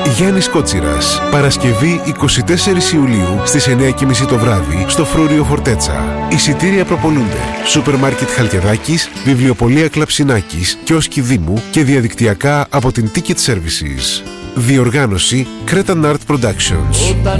Γιάννης Κότσιρας. Παρασκευή 24 Ιουλίου στις 9:30 το βράδυ στο Φρούριο Φορτέτσα. Εισιτήρια προπολούνται. Σούπερ μάρκετ Χαλκιδάκης, βιβλιοπωλεία Κλαψινάκης, κιόσκι Δήμου και διαδικτυακά από την Ticket Services. Διοργάνωση Cretan Art Productions.